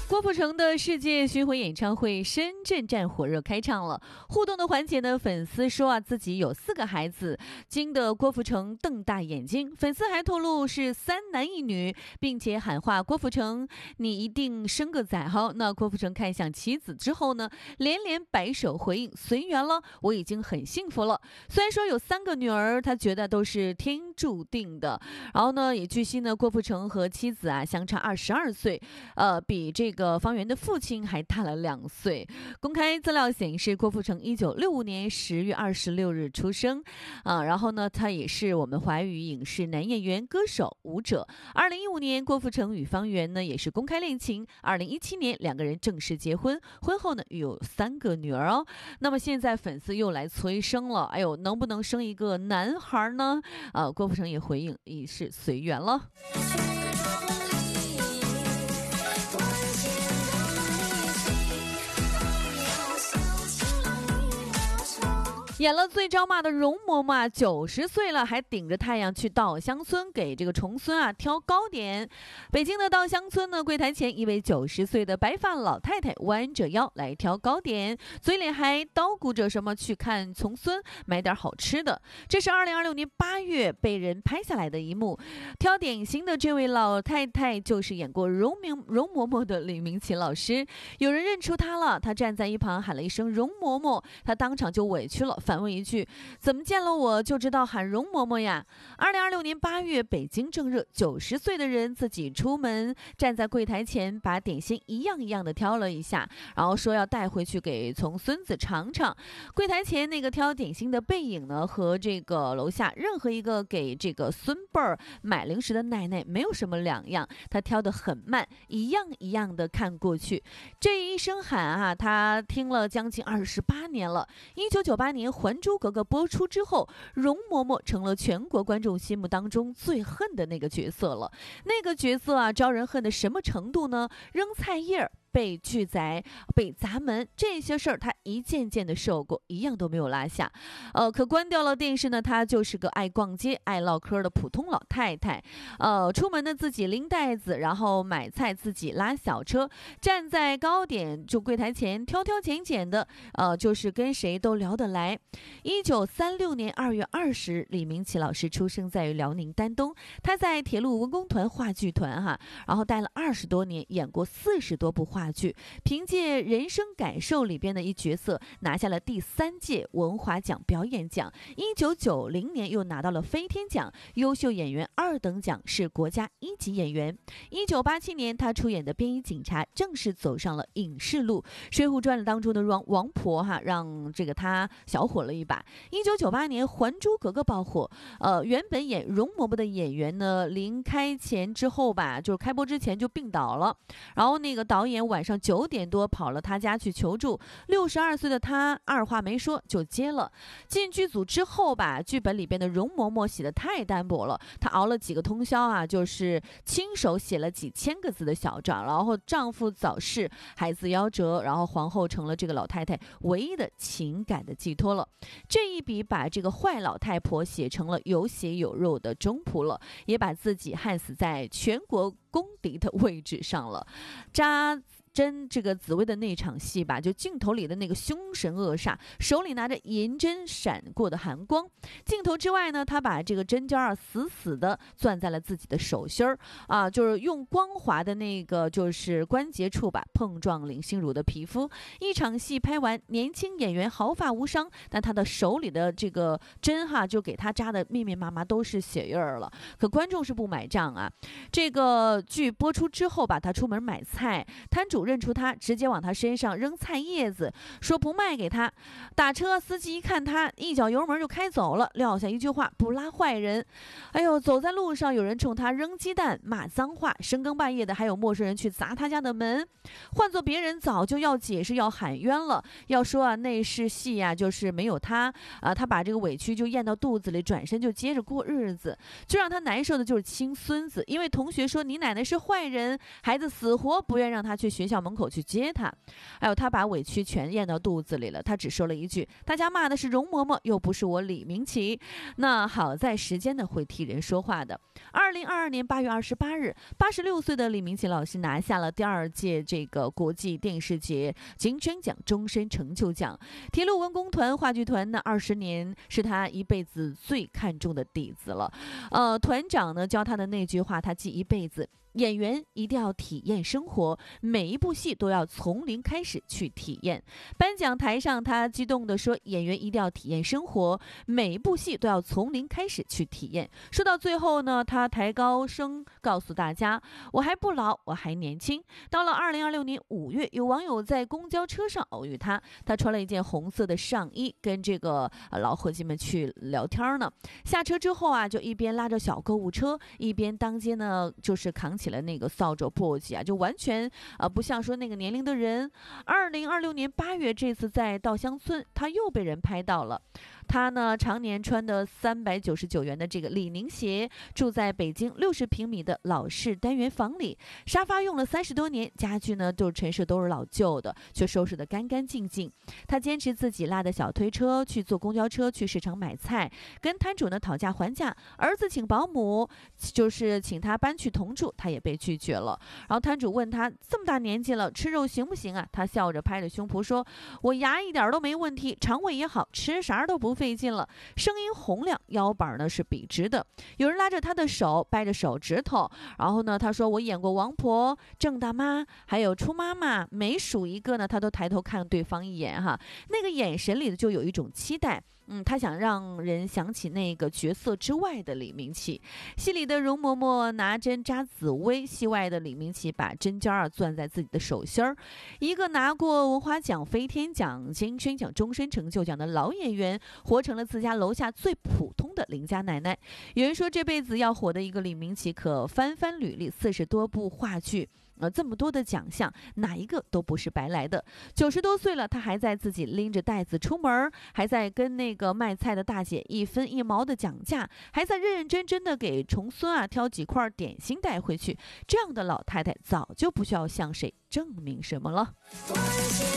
郭富城的世界巡回演唱会深圳站火热开唱了。互动的环节呢，粉丝说自己有4个孩子，惊得郭富城瞪大眼睛。粉丝还透露是3男1女，并且喊话郭富城：“你一定生个崽哈。”那郭富城看向妻子之后呢，连连摆手回应：“随缘了，我已经很幸福了。”虽然说有3个女儿，他觉得都是天注定的。然后呢，也据悉呢，郭富城和妻子相差22岁，比这个方圆的父亲还大了2岁。公开资料显示，郭富城1965年10月26日出生，然后呢，他也是我们华语影视男演员、歌手、舞者。2015年，郭富城与方圆呢也是公开恋情。2017年，2个人正式结婚，婚后呢又有3个女儿哦。那么现在粉丝又来催生了，哎呦，能不能生一个男孩呢？郭富城也回应，已是随缘了。演了最招骂的容嬷嬷90岁了，还顶着太阳去稻香村给这个重孙挑糕点。北京的稻香村呢，柜台前一位90岁的白发老太太弯着腰来挑糕点，嘴里还叨咕着什么去看重孙买点好吃的。这是2026年8月被人拍下来的一幕。挑点心的这位老太太就是演过容嬷嬷的李明启老师。有人认出她了，她站在一旁喊了一声容嬷嬷，她当场就委屈了，反问一句：“怎么见了我就知道喊容嬷嬷呀？”2026年8月，北京正热，90岁的人自己出门，站在柜台前，把点心一样一样的挑了一下，然后说要带回去给从孙子尝尝。柜台前那个挑点心的背影呢，和这个楼下任何一个给这个孙辈儿买零食的奶奶没有什么两样。他挑得很慢，一样一样的看过去。这一声喊他听了将近28年了。1998年《还珠格格》播出之后，容嬷嬷成了全国观众心目当中最恨的那个角色了。那个角色招人恨的什么程度呢？扔菜叶被拒载、被砸门，这些事儿他一件件的受过，一样都没有落下。可关掉了电视呢，他就是个爱逛街、爱唠嗑的普通老太太。出门呢自己拎袋子，然后买菜自己拉小车，站在糕点就柜台前挑挑拣拣的，就是跟谁都聊得来。1936年2月20日，李明启老师出生在于辽宁丹东，他在铁路文工团话剧团然后待了20多年，演过40多部话剧，凭借《人生感受》里边的一角色拿下了第3届文华奖表演奖。1990年又拿到了飞天奖优秀演员2等奖，是国家1级演员。1987年他出演的便衣警察正式走上了影视路，《水浒传》当中的王婆让这个他小火了一把。1998年《还珠格格》爆火，原本演容嬷嬷的演员呢，临开前之后就是开播之前就病倒了，然后那个导演晚上9点多跑了他家去求助，62岁的他二话没说就接了。进剧组之后剧本里边的容嬷嬷写的太单薄了，他熬了几个通宵就是亲手写了几千个字的小账，然后丈夫早逝，孩子夭折，然后皇后成了这个老太太唯一的情感的寄托了。这一笔把这个坏老太婆写成了有血有肉的中仆了，也把自己焊死在全国公敌的位置上了。扎针这个紫薇的那场戏就镜头里的那个凶神恶煞，手里拿着银针闪过的寒光。镜头之外呢，他把这个针尖死死的攥在了自己的手心就是用光滑的那个就是关节处碰撞林心如的皮肤。一场戏拍完，年轻演员毫发无伤，但他的手里的这个针就给他扎的密密麻麻都是血印了。可观众是不买账这个剧播出之后他出门买菜，摊主认出他，直接往他身上扔菜叶子，说不卖给他。打车司机一看他，一脚油门就开走了，撂下一句话：不拉坏人。哎呦，走在路上有人冲他扔鸡蛋、骂脏话，深更半夜的还有陌生人去砸他家的门。换做别人早就要解释、要喊冤了，要说那是戏就是没有他他把这个委屈就咽到肚子里，转身就接着过日子。最让他难受的就是亲孙子，因为同学说你奶奶是坏人，孩子死活不愿让他去学校门口去接他。还有他把委屈全咽到肚子里了，他只说了一句：大家骂的是容嬷嬷，又不是我李明启。那好在时间呢会替人说话的。2022年8月28日，86岁的李明启老师拿下了第2届这个国际电视节金声奖终身成就奖。铁路文工团话剧团呢，20年是他一辈子最看重的底子了。团长呢教他的那句话，他记一辈子。演员一定要体验生活，每一部戏都要从零开始去体验。颁奖台上，他激动地说：“演员一定要体验生活，每一部戏都要从零开始去体验。”说到最后呢，他抬高声告诉大家：“我还不老，我还年轻。”到了2026年5月，有网友在公交车上偶遇他，他穿了一件红色的上衣，跟这个老伙计们去聊天呢。下车之后啊，就一边拉着小购物车，一边当街呢就是扛起了那个扫帚簸箕啊，就完全不像说那个年龄的人。2026年8月，这次在稻香村，他又被人拍到了。他呢常年穿的399元的这个李宁鞋，住在北京60平米的老式单元房里，沙发用了30多年，家具呢陈设都是老旧的，却收拾得干干净净。他坚持自己拉的小推车去坐公交车去市场买菜，跟摊主呢讨价还价。儿子请保姆，就是请他搬去同住，他也被拒绝了。然后摊主问他这么大年纪了，吃肉行不行啊？他笑着拍着胸脯说：“我牙一点都没问题，肠胃也好，吃啥都不费劲了。”声音洪亮，腰板呢是笔直的。有人拉着他的手，掰着手指头。然后呢，他说：“我演过王婆、郑大妈，还有初妈妈，每数一个呢，他都抬头看对方一眼哈，那个眼神里就有一种期待。”他想让人想起那个角色之外的李明启。戏里的容嬷嬷拿针扎紫薇，戏外的李明启把针尖攥在自己的手心儿。一个拿过文华奖、飞天奖、金声奖终身成就奖的老演员，活成了自家楼下最普通的邻家奶奶。有人说，这辈子要火的一个李明启，可翻翻履历，40多部话剧。这么多的奖项，哪一个都不是白来的。90多岁了，他还在自己拎着袋子出门，还在跟那个卖菜的大姐1分1毛的讲价，还在认认真真的给重孙挑几块点心带回去。这样的老太太早就不需要向谁证明什么了。